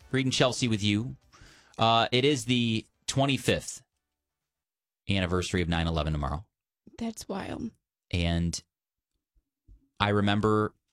reading Chelsea with you. It is the 25th anniversary of 9/11 tomorrow. That's wild. And I remember